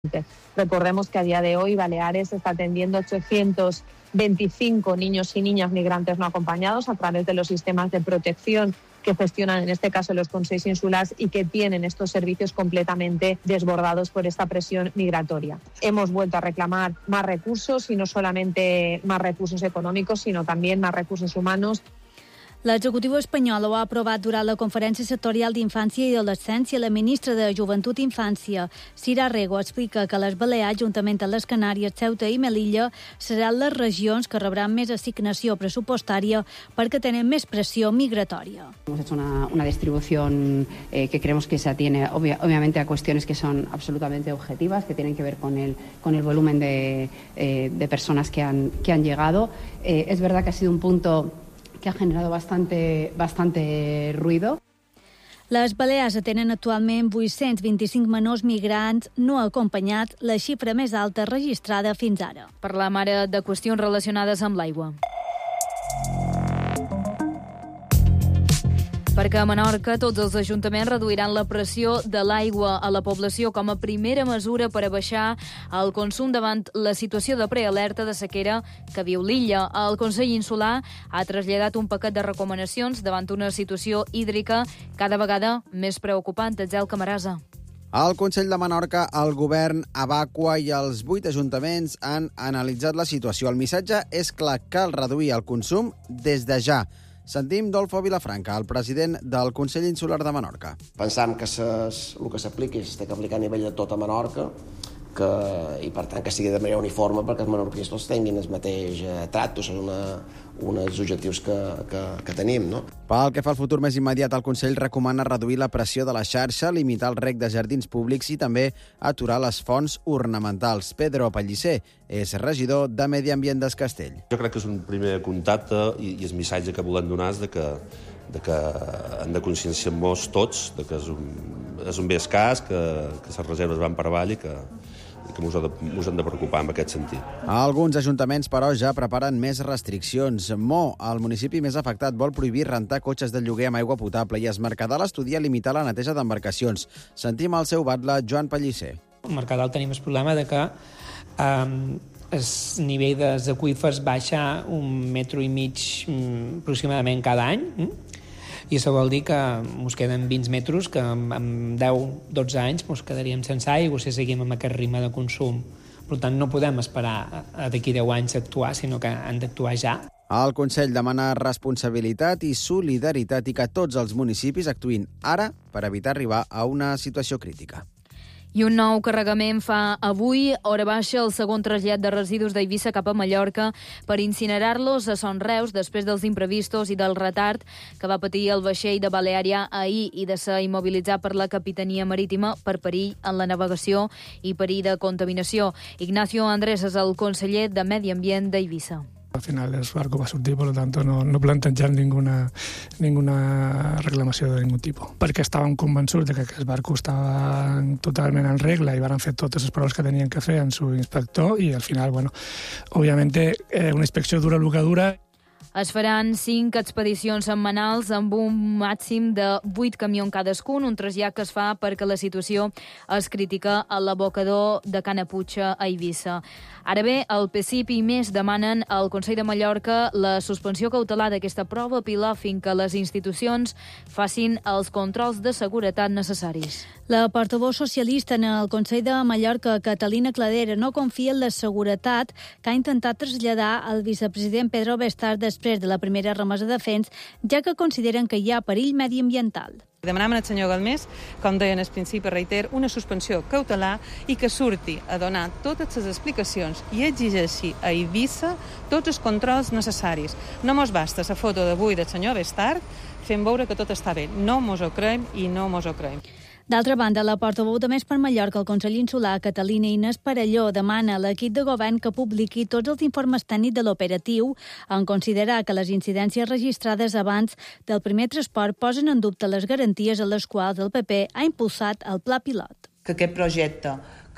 Recordemos que a día de hoy Baleares está atendiendo 825 niños y niñas migrantes no acompañados a través de los sistemas de protección que gestionan en este caso los consells insulars y que tienen estos servicios completamente desbordados por esta presión migratoria. Hemos vuelto a reclamar más recursos y no solamente más recursos econòmics, sinó també más recursos humanos. L'executiu espanyol ho ha aprovat durant la Conferència Sectorial d'Infància i Adolescència. La ministra de Joventut i Infància, Cira Rego, explica que les Balears, juntament amb les Canàries, Ceuta i Melilla, seran les regions que rebran més assignació pressupostària perquè tenen més pressió migratòria. Hemos hecho una distribución que creemos que se atiene obviamente a cuestiones que son absolutamente objetivas, que tienen que ver con el volumen de personas que han llegado. Es verdad que ha sido un punto que ha generado bastante ruido. Les Balears atenen actualment 825 menors migrants no acompanyats, la xifra més alta registrada fins ara. Parlam ara de qüestions relacionades amb l'aigua. Perquè a Menorca tots els ajuntaments reduiran la pressió de l'aigua a la població com a primera mesura per a baixar el consum davant la situació de prealerta de sequera que viu l'illa. El Consell Insular ha traslladat un paquet de recomanacions davant una situació hídrica cada vegada més preocupant. Etzel Camarasa. Al Consell de Menorca, el govern, Abaqua i els 8 ajuntaments han analitzat la situació. El missatge és clar, cal reduir el consum des de ja. Sentim Dolfo Vilafranca, el president del Consell Insular de Menorca. Pensam que el que s'apliqui s'ha d'aplicar a nivell de tota Menorca i per tant que sigui de manera uniforme perquè els menorquins tots tinguin el mateix tracte, són uns objectius que tenim. No? Pel que fa al futur més immediat, el Consell recomana reduir la pressió de la xarxa, limitar el reg de jardins públics i també aturar les fonts ornamentals. Pedro Pellicer és regidor de Medi Ambient d'Es Castell. Jo crec que és un primer contacte i el missatge que volem donar és de que hem de conscienciar-nos tots de que és un bé escàs, que les reserves van per avall i que ens hem de preocupar en aquest sentit. Alguns ajuntaments, però, ja preparen més restriccions. Mo, el municipi més afectat, vol prohibir rentar cotxes de lloguer amb aigua potable i Es Mercadal estudia limitar la neteja d'embarcacions. Sentim el seu batlle, Joan Pellicer. Al Mercadal tenim el problema de que el nivell dels aqüífers baixa 1,5 metres aproximadament cada any, i això vol dir que ens queden 20 metres que en 10-12 anys ens quedaríem sense aigua si seguim amb aquest ritme de consum. Per tant, no podem esperar d'aquí 10 anys a actuar, sinó que han d'actuar ja. El Consell demana responsabilitat i solidaritat i que tots els municipis actuïn ara per evitar arribar a una situació crítica. I un nou carregament fa avui, hora baixa, el segon trasllat de residus d'Eivissa cap a Mallorca per incinerar-los a Son Reus després dels imprevistos i del retard que va patir el vaixell de Baleària ahir i de ser immobilitzat per la Capitania Marítima per perill en la navegació i perill de contaminació. Ignacio Andrés és el conseller de Medi Ambient d'Eivissa. Al final el barco va sortir, por lo tanto no plantejar ninguna reclamació de ningún tipus. Perquè estàvem convençuts de que el barco estava totalment en regla i van fer totes les proves que tenien que fer en su inspector i al final, obviamente, una inspecció dura el que dura. Es faran 5 expedicions setmanals amb un màxim de 8 camions cadascun, un trasllat que es fa perquè la situació és crítica a l'abocador de Canaputxa a Eivissa. Ara bé, el PSIP i més demanen al Consell de Mallorca la suspensió cautelar d'aquesta prova pilot fins que les institucions facin els controls de seguretat necessaris. La portaveu socialista en el Consell de Mallorca, Catalina Cladera, no confia en la seguretat que ha intentat traslladar el vicepresident Pedro Bestard després de la primera remesa de fens, ja que consideren que hi ha perill mediambiental. Demanàvem al senyor Galmés, com deien al principi, reiter, una suspensió cautelar i que surti a donar totes les explicacions i exigeixi a Eivissa tots els controls necessaris. No mos basta la foto d'avui del senyor Bestard fent veure que tot està bé. No mos ho creiem i no mos ho creiem. D'altra banda, la portaveu de Més per Mallorca, el Consell Insular, Catalina Inés Parelló, demana a l'equip de govern que publiqui tots els informes tècnics de l'operatiu en considerar que les incidències registrades abans del primer transport posen en dubte les garanties a les quals el PP ha impulsat el pla pilot. Que aquest projecte,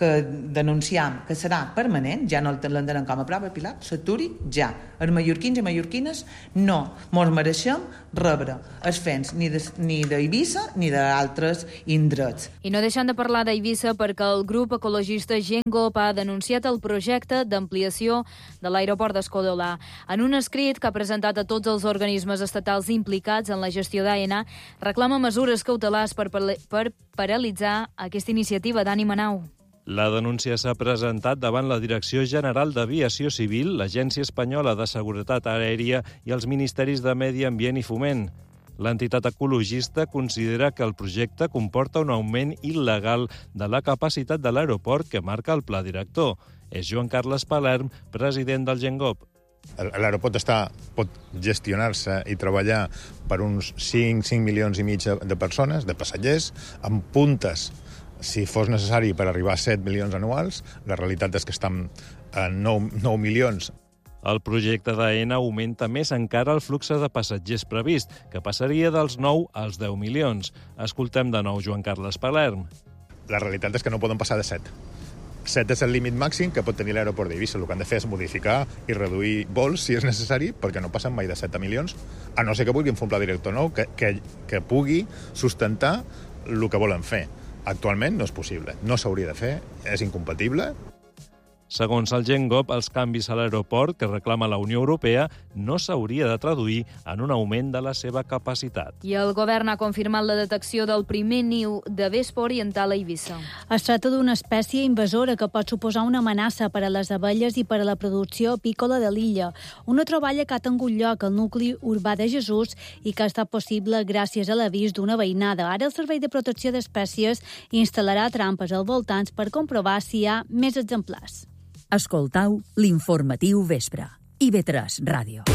que denunciam que serà permanent, ja no l'hem d'anar com a prova, Pilar, s'aturi ja. Els mallorquins i mallorquines no mos mereixem rebre els fens ni d'Eivissa ni d'altres indrets. I no deixant de parlar d'Eivissa perquè el grup ecologista Gengop ha denunciat el projecte d'ampliació de l'aeroport d'Escudellà. En un escrit que ha presentat a tots els organismes estatals implicats en la gestió d'AENA, reclama mesures cautelars per paralitzar aquesta iniciativa. Dani Manau. La denúncia s'ha presentat davant la Direcció General d'Aviació Civil, l'Agència Espanyola de Seguretat Aèria i els Ministeris de Medi Ambient i Foment. L'entitat ecologista considera que el projecte comporta un augment il·legal de la capacitat de l'aeroport que marca el pla director. És Joan Carles Palerm, president del Gengop. L'aeroport pot gestionar-se i treballar per uns 5 milions i mig de persones, de passatgers, amb puntes, si fos necessari, per arribar a 7 milions anuals. La realitat és que estan a 9 milions. El projecte d'AENA augmenta més encara el flux de passatgers previst, que passaria dels 9 als 10 milions. Escoltem de nou Joan Carles Palerm. La realitat és que no poden passar de 7. 7 és el límit màxim que pot tenir l'aeroport d'Eivissa. El que han de fer és modificar i reduir vols, si és necessari, perquè no passen mai de 7 milions, a no ser que vulguin fer un pla director nou que pugui sustentar el que volen fer. Actualment no és possible, no s'hauria de fer, és incompatible. Segons el Gengop, els canvis a l'aeroport que reclama la Unió Europea no s'hauria de traduir en un augment de la seva capacitat. I el govern ha confirmat la detecció del primer niu de vespa oriental a Eivissa. Es tracta d'una espècie invasora que pot suposar una amenaça per a les abelles i per a la producció apícola de l'illa. Una troballa que ha tingut lloc al nucli urbà de Jesús i que ha estat possible gràcies a l'avís d'una veïnada. Ara el Servei de Protecció d'Espècies instal·larà trampes al voltant per comprovar si hi ha més exemplars. Escoltau l'informatiu vespre. IB3 Ràdio.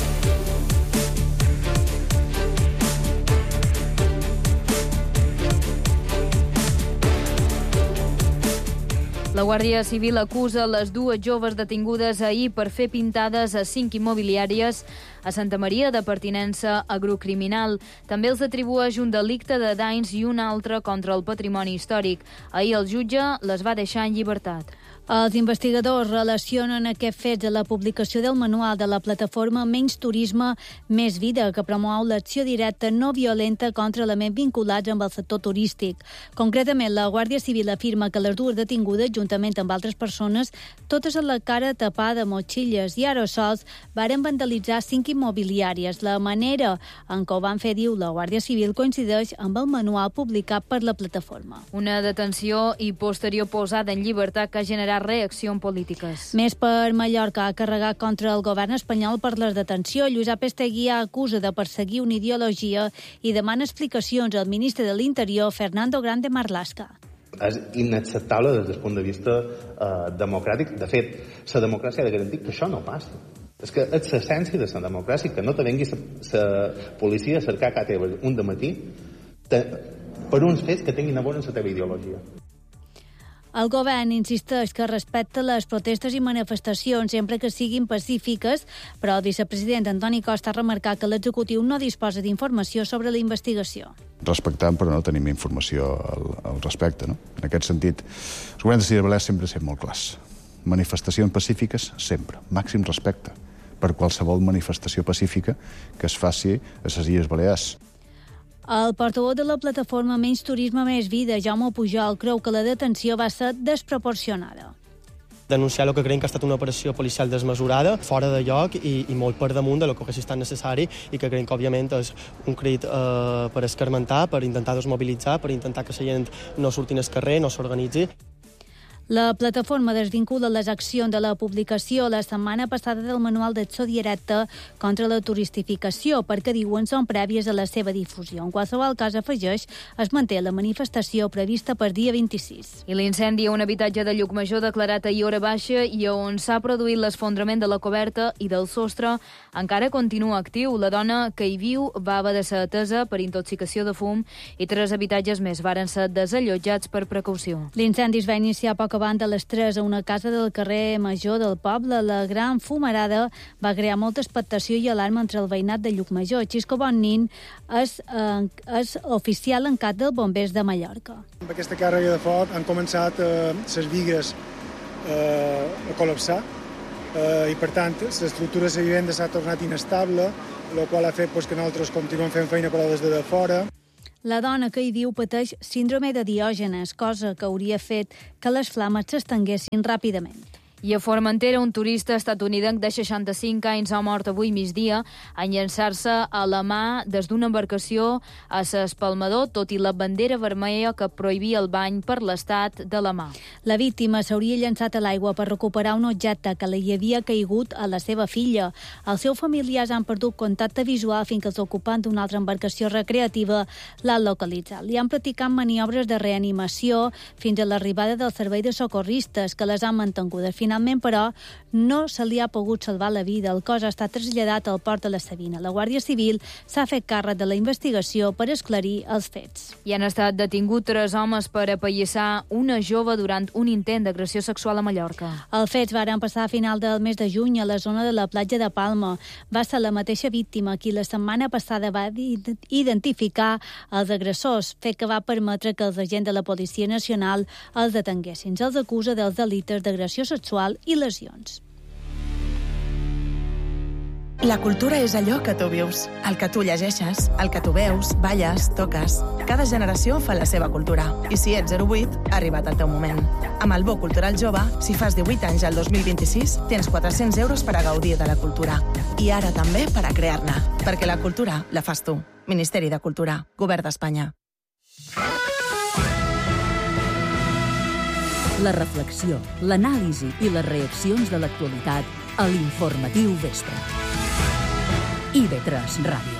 La Guàrdia Civil acusa les dues joves detingudes ahir per fer pintades a 5 immobiliàries a Santa Maria de pertinença a grup criminal. També els atribueix un delicte de danys i un altre contra el patrimoni històric. Ahir el jutge les va deixar en llibertat. Els investigadors relacionen aquests fets a la publicació del manual de la plataforma Menys Turisme, Més Vida, que promou l'acció directa no violenta contra elements vinculats amb el sector turístic. Concretament, la Guàrdia Civil afirma que les dues detingudes, juntament amb altres persones, totes amb la cara tapada de motxilles i aerosols, varen vandalitzar 5 immobiliàries. La manera en què ho van fer, diu la Guàrdia Civil, coincideix amb el manual publicat per la plataforma. Una detenció i posterior posada en llibertat que ha generat reacció en polítiques. Més per Mallorca ha carregat contra el govern espanyol per les detencions. Lluís Apestegui acusa de perseguir una ideologia i demana explicacions al ministre de l'Interior, Fernando Grande Marlaska. És inacceptable des del punt de vista democràtic. De fet, la democràcia ha de garantir que això no passa. És que és l'essència de la democràcia, que no te vengui la policia a cercar a teva un dematí per uns fets que tinguin a veure amb la teva ideologia. El govern insisteix que respecta les protestes i manifestacions sempre que siguin pacífiques, però el vicepresident Antoni Costa ha remarcat que l'executiu no disposa d'informació sobre la investigació. Respectant, però no tenim informació al respecte. No? En aquest sentit, el govern de les Illes Balears sempre ha estat molt clars. Manifestacions pacífiques, sempre. Màxim respecte per qualsevol manifestació pacífica que es faci a les Illes Balears. El portaveu de la plataforma Menys Turisme, Més Vida, Jaume Pujol, creu que la detenció va ser desproporcionada. Denunciar el que creiem que ha estat una operació policial desmesurada, fora de lloc i molt per damunt de lo que hagués estat necessari i que creiem que, òbviament, és un crit per escarmentar, per intentar desmobilitzar, per intentar que la gent no surti al carrer, no s'organitzi. La plataforma desvincula les accions de la publicació la setmana passada del manual d'acció directa contra la turistificació perquè diuen són prèvies a la seva difusió. En qualsevol cas, afegeix, es manté la manifestació prevista per dia 26. I l'incendi a un habitatge de Llucmajor declarat ahir hora baixa i on s'ha produït l'esfondrament de la coberta i del sostre encara continua actiu. La dona que hi viu va haver de ser atesa per intoxicació de fum i 3 habitatges més varen ser desallotjats per precaució. L'incendi es va iniciar poc acabant a les 3 a una casa del carrer Major del poble. La gran fumarada va crear molta expectació i alarma entre el veïnat de Llucmajor. Xisco Bonnin és oficial en cap dels bombers de Mallorca. Amb aquesta càrrega de foc han començat les bigues a col·lapsar i, per tant, l'estructura de la vivenda s'ha tornat inestable, el qual ha fet que nosaltres continuem fent feina però des de fora. La dona que hi viu pateix síndrome de Diògenes, cosa que hauria fet que les flames s'estenguessin ràpidament. I a Formentera, un turista estatunidenc de 65 anys ha mort avui migdia en llançar-se a la mà des d'una embarcació a l'Espalmador, tot i la bandera vermella que prohibia el bany per l'estat de la mà. La víctima s'hauria llançat a l'aigua per recuperar un objecte que li havia caigut a la seva filla. Els seus familiars han perdut contacte visual fins que els ocupants d'una altra embarcació recreativa l'han localitzat. Li han practicat maniobres de reanimació fins a l'arribada del servei de socorristes, que les han mantingudes. Finalment, però, no se li ha pogut salvar la vida. El cos ha estat traslladat al port de la Sabina. La Guàrdia Civil s'ha fet càrrec de la investigació per esclarir els fets. I han estat detinguts 3 homes per apallissar una jove durant un intent d'agressió sexual a Mallorca. Els fets varen passar a final del mes de juny a la zona de la platja de Palma. Va ser la mateixa víctima qui la setmana passada va identificar els agressors, fet que va permetre que els agents de la Policia Nacional els detenguessin. Se'ls acusa dels delictes d'agressió sexual i lesions. La cultura és allò que tu vius, el que tu llegeixes, el que tu veus, balles, toques. Cada generació fa la seva cultura. I si ets 08, ha arribat el teu moment. Amb el Bo Cultural Jove, si fas 18 anys al 2026, tens 400 euros per a gaudir de la cultura. I ara també per a crear-ne. Perquè la cultura la fas tu. Ministeri de Cultura, Govern d'Espanya. La reflexió, l'anàlisi i les reaccions de l'actualitat a l'Informatiu Vespre. IB3 Ràdio.